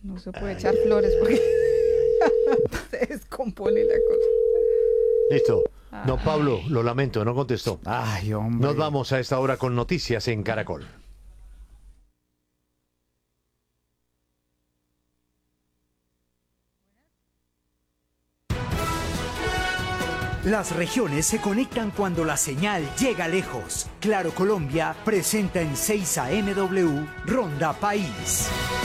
No se puede echar flores porque se descompone la cosa. Listo. Don Pablo, lo lamento, no contestó. Ay, hombre. Nos vamos a esta hora con noticias en Caracol. Las regiones se conectan cuando la señal llega lejos. Claro Colombia presenta en 6 AMW Ronda País.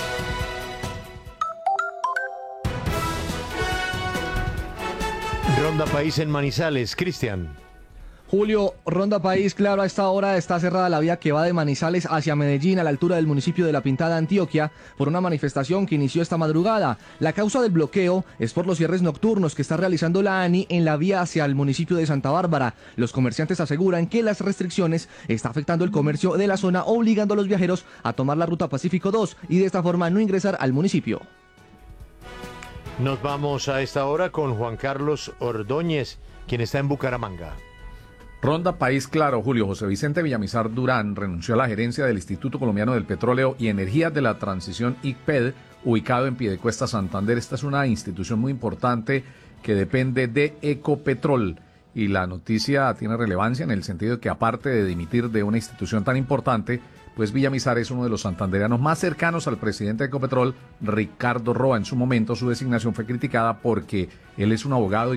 Ronda País en Manizales, Cristian. Julio, Ronda País, claro, a esta hora está cerrada la vía que va de Manizales hacia Medellín a la altura del municipio de La Pintada, Antioquia, por una manifestación que inició esta madrugada. La causa del bloqueo es por los cierres nocturnos que está realizando la ANI en la vía hacia el municipio de Santa Bárbara. Los comerciantes aseguran que las restricciones están afectando el comercio de la zona, obligando a los viajeros a tomar la ruta Pacífico 2 y de esta forma no ingresar al municipio. Nos vamos a esta hora con Juan Carlos Ordóñez, quien está en Bucaramanga. Ronda País, claro, Julio. José Vicente Villamizar Durán renunció a la gerencia del Instituto Colombiano del Petróleo y Energías de la Transición ICPED, ubicado en Piedecuesta, Santander. Esta es una institución muy importante que depende de Ecopetrol. Y la noticia tiene relevancia en el sentido de que, aparte de dimitir de una institución tan importante, pues Villamizar es uno de los santandereanos más cercanos al presidente de Ecopetrol, Ricardo Roa. En su momento su designación fue criticada porque él es un abogado